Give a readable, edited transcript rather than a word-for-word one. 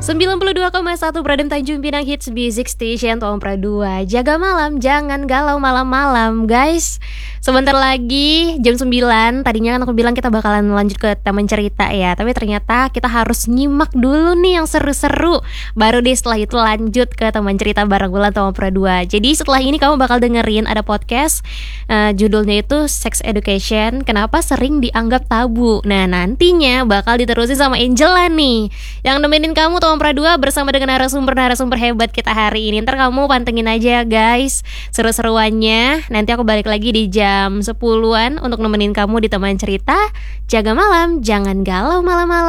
92,1 Pradem Tanjung Pinang Hits Music Station Tom Pra 2. Jaga malam, jangan galau malam-malam guys. Sebentar lagi jam 9. Tadinya kan aku bilang kita bakalan lanjut ke taman cerita ya, tapi ternyata kita harus nyimak dulu nih yang seru-seru. Baru deh setelah itu lanjut ke taman cerita bareng Wulan Tom Pra 2. Jadi setelah ini kamu bakal dengerin ada podcast, judulnya itu Sex Education, kenapa sering dianggap tabu. Nah nantinya bakal diterusin sama Angela nih, yang nemenin kamu Tom Pra 2 bersama dengan narasumber hebat kita hari ini. Ntar kamu pantengin aja guys seru-seruannya. Nanti aku balik lagi di jam 10-an untuk nemenin kamu di teman cerita. Jaga malam, jangan galau malam-malam.